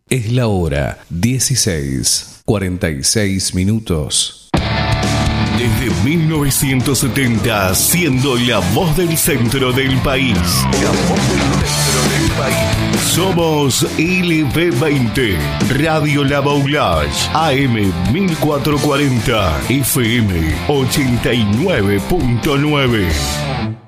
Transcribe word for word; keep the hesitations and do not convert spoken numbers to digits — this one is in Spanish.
Es la hora dieciséis, cuarenta y seis minutos. Desde mil novecientos setenta, siendo la voz del centro del país. La voz del centro del país. Somos L V veinte, Radio La Baulage, A M mil cuatrocientos cuarenta, F M ochenta y nueve punto nueve.